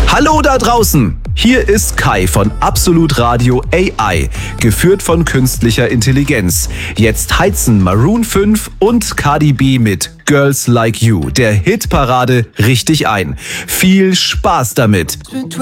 Hallo da draußen! Hier ist Kai von Absolut Radio AI, geführt von künstlicher Intelligenz. Jetzt heizen Maroon 5 und Cardi B mit Girls Like You, der Hitparade, richtig ein. Viel Spaß damit!